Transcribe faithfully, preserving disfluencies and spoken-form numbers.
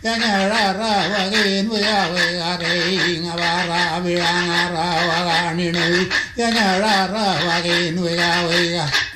Yanara Wagin, we are wearing a Vara, Virangara, Waganinu, Yanara Wagin, we are.